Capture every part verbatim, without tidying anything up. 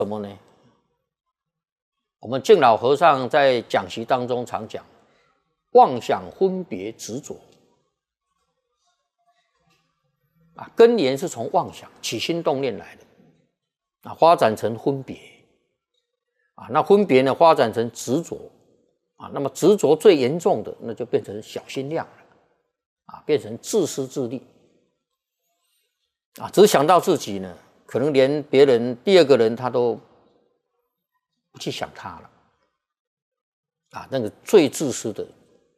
什么呢？我们敬老和尚在讲习当中常讲，妄想分别执着啊，根源是从妄想起心动念来的啊，发展成分别啊，那分别呢发展成执着啊，那么执着最严重的，那就变成小心量了啊，变成自私自利啊，只想到自己呢，可能连别人第二个人他都不去想他了啊，那个最自私的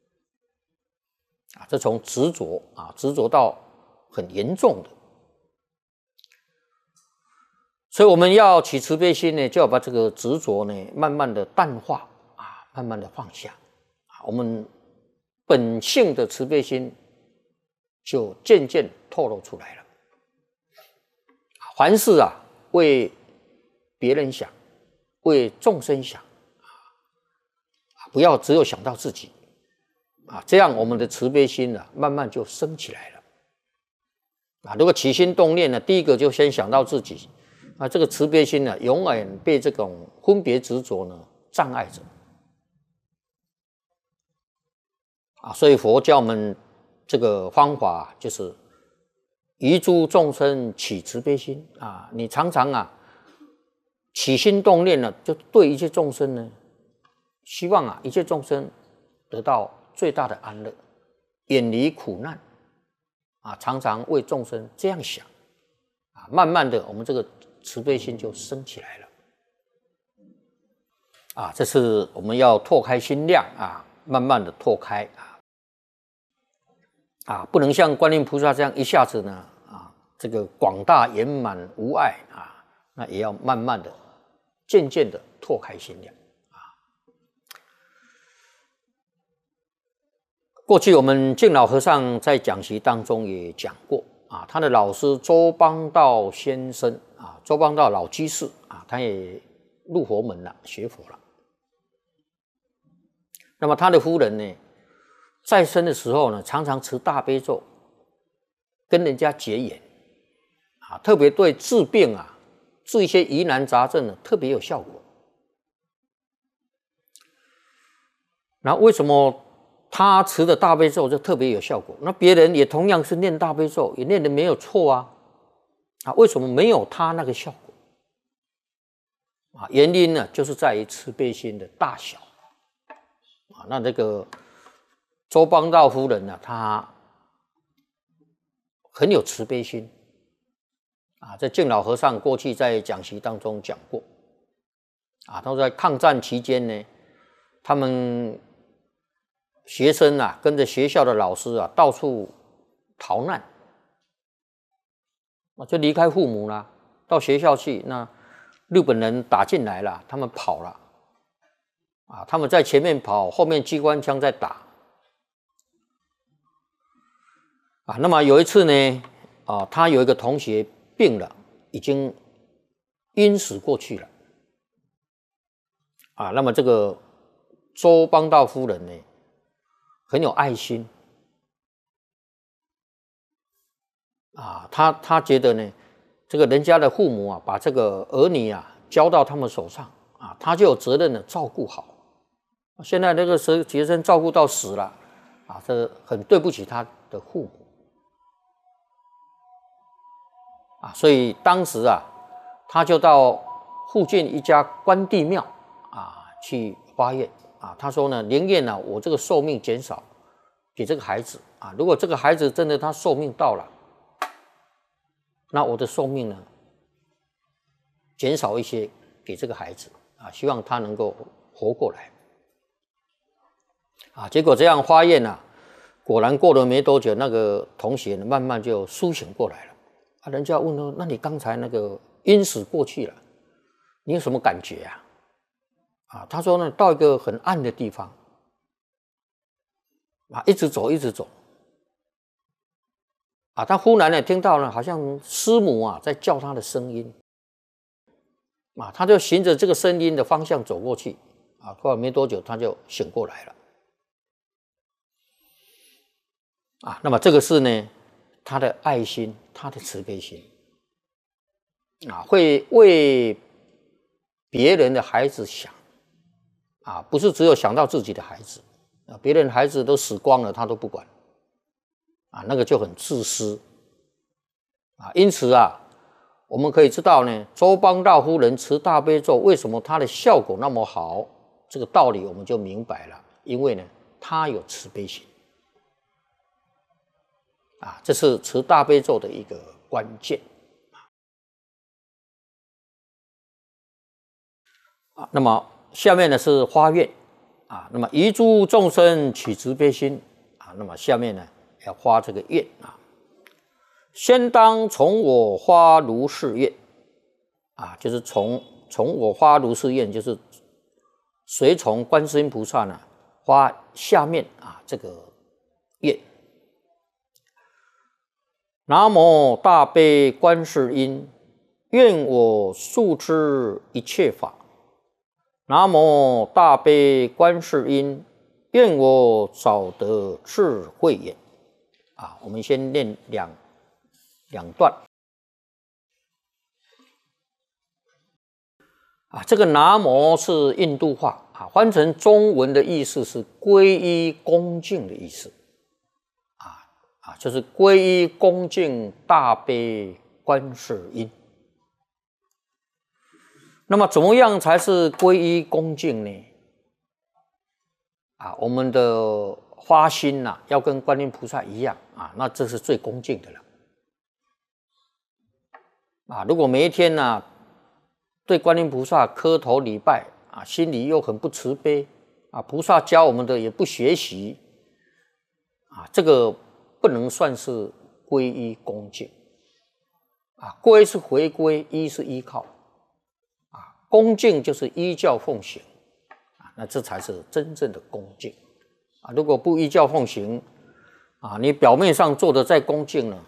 啊，这从执着啊，执着到很严重的，所以我们要起慈悲心呢，就要把这个执着呢，慢慢的淡化啊，慢慢的放下啊，我们本性的慈悲心就渐渐透露出来了。凡事啊，为别人想，为众生想啊，不要只有想到自己啊，这样我们的慈悲心呢，慢慢就升起来了啊。如果起心动念呢，第一个就先想到自己啊，这个慈悲心呢，永远被这种分别执着呢障碍着啊。所以佛教我们这个方法就是于诸众生起慈悲心啊，你常常啊起心动念呢，就对一切众生呢，希望啊一切众生得到最大的安乐，远离苦难啊，常常为众生这样想啊，慢慢的我们这个慈悲心就升起来了啊，这是我们要拓开心量啊，慢慢的拓开啊啊，不能像观音菩萨这样一下子呢啊，这个广大圆满无碍啊，那也要慢慢的、渐渐的拓开心量啊。过去我们敬老和尚在讲习当中也讲过啊，他的老师周邦道先生啊，周邦道老居士啊，他也入佛门了，学佛了。那么他的夫人呢，在生的时候呢，常常持大悲咒，跟人家结缘啊，特别对治病啊、治一些疑难杂症呢，特别有效果。那为什么他持的大悲咒就特别有效果？那别人也同样是念大悲咒，也念的没有错啊，啊，为什么没有他那个效果？啊，原因呢，就是在于慈悲心的大小啊。那这个周邦道夫人呢，她很有慈悲心啊，在敬老和尚过去在讲习当中讲过啊，他说在抗战期间呢，他们学生啊跟着学校的老师啊到处逃难，就离开父母啦，到学校去。那日本人打进来了，他们跑了啊，他们在前面跑，后面机关枪在打啊。那么有一次呢，啊，他有一个同学病了，已经晕死过去了啊。那么这个周邦道夫人呢，很有爱心啊，他他觉得呢，这个人家的父母啊，把这个儿女啊交到他们手上啊，他就有责任的照顾好。现在这个学生照顾到死了啊，这很对不起他的父母啊，所以当时啊，他就到附近一家关帝庙啊去发愿啊，他说呢，宁愿呢我这个寿命减少给这个孩子啊，如果这个孩子真的他寿命到了，那我的寿命呢减少一些给这个孩子啊，希望他能够活过来啊。结果这样发愿啊，果然过了没多久，那个同学呢慢慢就苏醒过来了啊。人家问他，那你刚才那个晕死过去了，你有什么感觉啊？啊，他说呢，到一个很暗的地方啊，一直走一直走啊，他忽然呢听到呢，好像师母啊在叫他的声音啊，他就循着这个声音的方向走过去啊，过了没多久他就醒过来了啊。那么这个是呢，他的爱心，他的慈悲心啊，会为别人的孩子想啊，不是只有想到自己的孩子啊，别人孩子都死光了，他都不管啊，那个就很自私啊。因此啊，我们可以知道呢，周邦道夫人持大悲咒为什么它的效果那么好，这个道理我们就明白了，因为呢，他有慈悲心啊，这是持大悲咒的一个关键。啊，那么下面呢是发愿啊，那么遗诸众生起慈悲心啊，那么下面呢要发这个愿啊，先当从我发如是愿啊，就是从从我发如是愿，就是随从观世音菩萨呢发下面啊这个愿。南无大悲观世音，愿我速知一切法。南无大悲观世音，愿我早得智慧眼。啊，我们先念两两段。啊，这个南无是印度话啊，翻成中文的意思是皈依恭敬的意思。啊啊，就是皈依恭敬大悲观世音。那么怎么样才是皈依恭敬呢？啊，我们的发心呐、啊，要跟观音菩萨一样啊，那这是最恭敬的了。啊，如果每一天呢、啊，对观音菩萨磕头礼拜啊，心里又很不慈悲啊，菩萨教我们的也不学习啊，这个不能算是皈依恭敬啊。皈是回归，依是依靠。恭敬就是依教奉行啊，那这才是真正的恭敬啊！如果不依教奉行啊，你表面上做的再恭敬呢，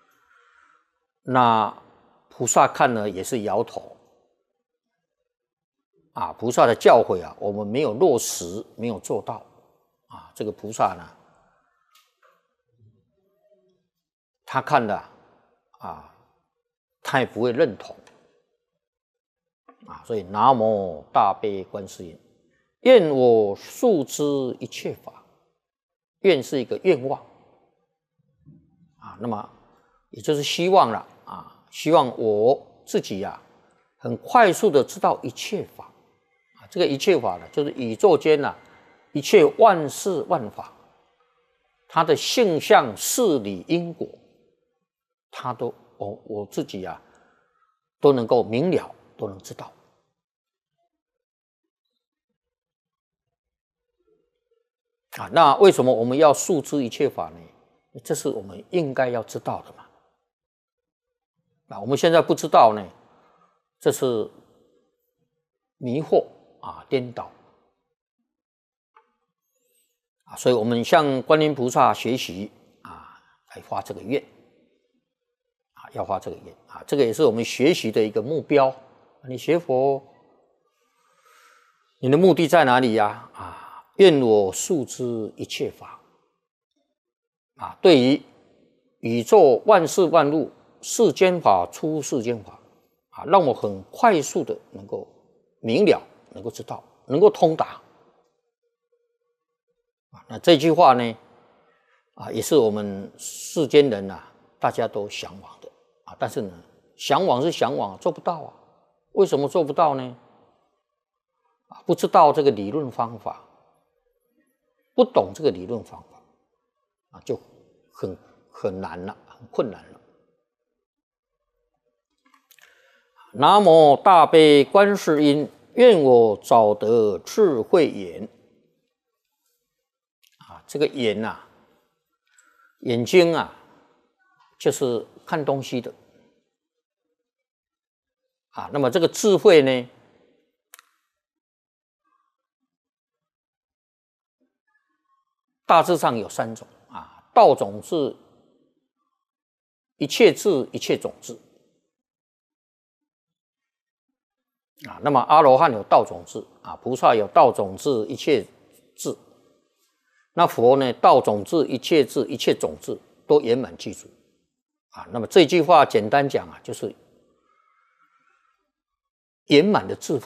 那菩萨看了也是摇头啊。菩萨的教诲啊，我们没有落实，没有做到啊，这个菩萨呢，他看了啊，他也不会认同。啊，所以南无大悲观世音，愿我速知一切法。愿是一个愿望啊，那么也就是希望了啊，希望我自己呀、啊，很快速的知道一切法啊。这个一切法呢，就是宇宙间呐、啊，一切万事万法，它的性相、事理、因果，它都我我自己呀、啊，都能够明了。都能知道啊，那为什么我们要速知一切法呢？这是我们应该要知道的嘛。啊，我们现在不知道呢，这是迷惑啊，颠倒啊，所以我们向观音菩萨学习啊，来发这个愿啊，要发这个愿啊，这个也是我们学习的一个目标。你学佛，你的目的在哪里呀？啊，愿我速知一切法。啊，对于宇宙万事万物、世间法、出世间法，啊，让我很快速的能够明了，能够知道，能够通达。啊，那这句话呢，啊，也是我们世间人呐、啊，大家都向往的啊，但是呢，向往是向往，做不到啊。为什么做不到呢？啊，不知道这个理论方法，不懂这个理论方法，啊，就很很难了，很困难了。南无大悲观世音，愿我早得智慧眼。啊，这个眼啊，眼睛啊，就是看东西的。啊，那么这个智慧呢，大致上有三种啊，道种智、一切智、一切种智。啊，那么阿罗汉有道种智啊，菩萨有道种智、一切智。那佛呢，道种智、一切智、一切种智都圆满具足。啊，那么这句话简单讲啊，就是圆满的智慧。